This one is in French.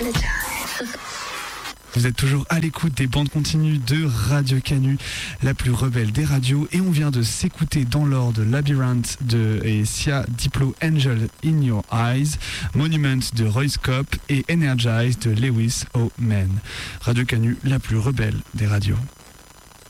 Vous êtes toujours à l'écoute des bandes continues de Radio Canu, la plus rebelle des radios. Et on vient de s'écouter dans l'ordre Labyrinth et Sia Diplo Angel in Your Eyes, Monument de Royce Cope et Energize de Lewis O'Man. Radio Canu, la plus rebelle des radios.